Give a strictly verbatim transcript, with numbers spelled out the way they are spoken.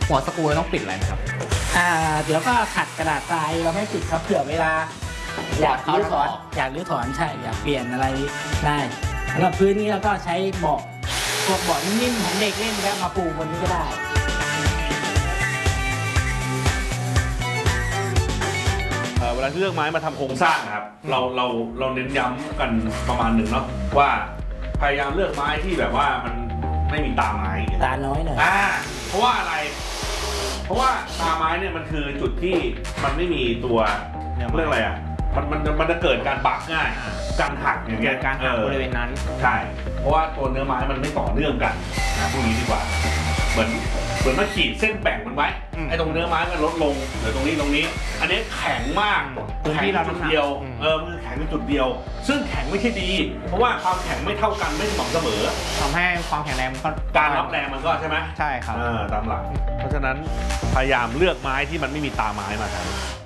หัวสกรูต้องปิดอะไรไหมครับอ่าเดี๋ยวก็ขัดกระดาษทรายเราไม่ปิดครับเผื่อเวลาอยากรื้อถอนอยากรื้อถอนใช่อยากเปลี่ยนอะไรได้แล้วพื้นนี้เราก็ใช้เบาะพวกเบาะนิ่มๆของเด็กเล่นแล้วมาปูบนนี้ก็ได้เวลาที่เลือกไม้มาทำโครงสร้างครับเราเราเราเน้นย้ำกันประมาณหนึ่งเนาะว่าพยายามเลือกไม้ที่แบบว่ามันไม่มีตาไม้ตาน้อยหน่อยอ่าเพราะว่าอะไร เพราะว่าตาไม้เนี่ยมันคือจุดที่มันไม่มีตัวเรื่องอะไรอ่ะมันมันมันจะเกิดการบักง่ายการหักอย่างเงี้ยการหักบริเวณนั้นใช่เพราะว่าตัวเนื้อไม้มันไม่ต่อเนื่องกันนะพวกนี้ดีกว่าเหมือนเหมือนมาขีดเส้นแบ่งมันไว้ไอ้ตรงเนื้อไม้มันลดลงเหลือตรงนี้ตรงนี้อันนี้แข็งมากแข็งจุดเดียวเออมันแข็งเป็นจุดเดียวซึ่งแข็งไม่ใช่ดีเพราะว่าความแข็งไม่เท่ากันไม่สม่ำเสมอทำให้ความแข็งแรงก็การรับแรงมันก็ใช่ไหมใช่ครับตามหลักเพราะฉะนั้นพยายามเลือกไม้ที่มันไม่มีตาไม้มาใช้